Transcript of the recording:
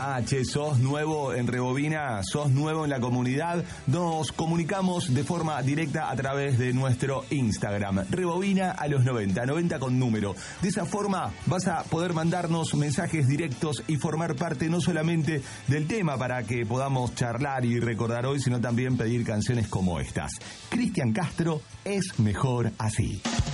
Che, sos nuevo en Rebobina, sos nuevo en la comunidad. Nos comunicamos de forma directa a través de nuestro Instagram, Rebobina a los 90, 90 con número. De esa forma vas a poder mandarnos mensajes directos y formar parte no solamente del tema para que podamos charlar y recordar hoy, sino también pedir canciones como estas. Cristian Castro, es mejor así.